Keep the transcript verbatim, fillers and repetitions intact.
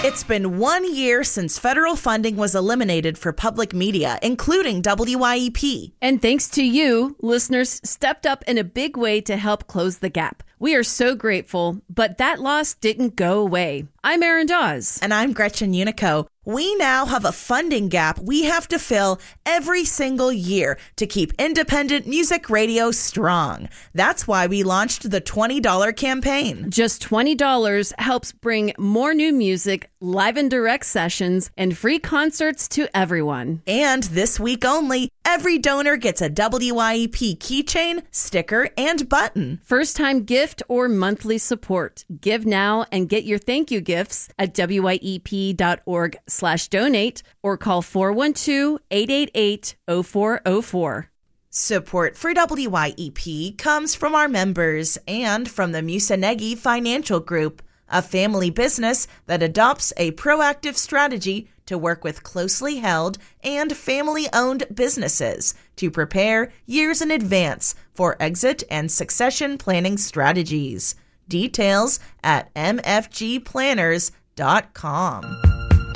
It's been one year since federal funding was eliminated for public media, including W Y E P. And thanks to you, listeners stepped up in a big way to help close the gap. We are so grateful, but that loss didn't go away. I'm Erin Dawes. And I'm Gretchen Unico. We now have a funding gap we have to fill every single year to keep independent music radio strong. That's why we launched the twenty dollars campaign. Just twenty dollars helps bring more new music, live and direct sessions, and free concerts to everyone. And this week only, every donor gets a W Y E P keychain, sticker, and button. First-time gift or monthly support. Give now and get your thank you gifts at W Y E P dot org slash donate or call four one two, eight eight eight, zero four zero four. Support for W Y E P comes from our members and from the Musanegi Financial Group, a family business that adopts a proactive strategy to work with closely held and family-owned businesses to prepare years in advance for exit and succession planning strategies. Details at m f g planners dot com.